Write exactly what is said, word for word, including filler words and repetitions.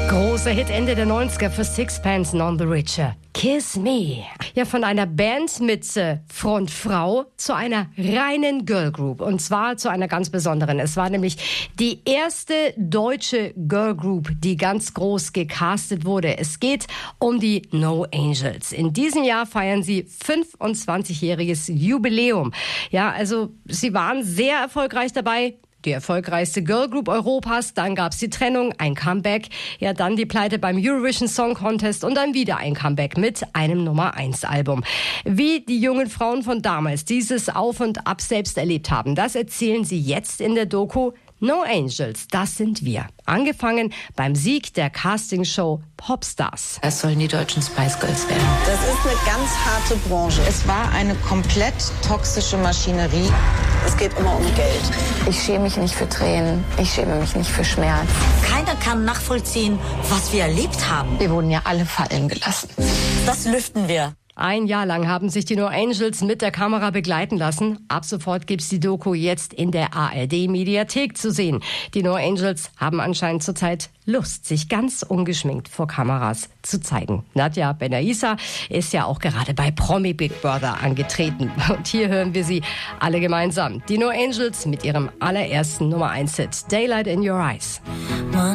Großer Hit Ende der neunziger für Sixpence None the Richer. Kiss Me. Ja, von einer Band mit äh, Frontfrau zu einer reinen Girlgroup. Und zwar zu einer ganz besonderen. Es war nämlich die erste deutsche Girlgroup, die ganz groß gecastet wurde. Es geht um die No Angels. In diesem Jahr feiern sie fünfundzwanzigjähriges Jubiläum. Ja, also sie waren sehr erfolgreich dabei. Die erfolgreichste Girlgroup Europas, dann gab's die Trennung, ein Comeback, ja dann die Pleite beim Eurovision Song Contest und dann wieder ein Comeback mit einem Nummer eins Album. Wie die jungen Frauen von damals dieses Auf und Ab selbst erlebt haben, das erzählen sie jetzt in der Doku No Angels, das sind wir. Angefangen beim Sieg der Castingshow Popstars. Das sollen die deutschen Spice Girls werden. Das ist eine ganz harte Branche. Es war eine komplett toxische Maschinerie. Es geht immer um Geld. Ich schäme mich nicht für Tränen. Ich schäme mich nicht für Schmerz. Keiner kann nachvollziehen, was wir erlebt haben. Wir wurden ja alle fallen gelassen. Das lüften wir. Ein Jahr lang haben sich die No Angels mit der Kamera begleiten lassen. Ab sofort gibt's die Doku jetzt in der A R D-Mediathek zu sehen. Die No Angels haben anscheinend zurzeit Lust, sich ganz ungeschminkt vor Kameras zu zeigen. Nadja Benaissa ist ja auch gerade bei Promi Big Brother angetreten. Und hier hören wir sie alle gemeinsam. Die No Angels mit ihrem allerersten Nummer eins Hit Daylight in Your Eyes.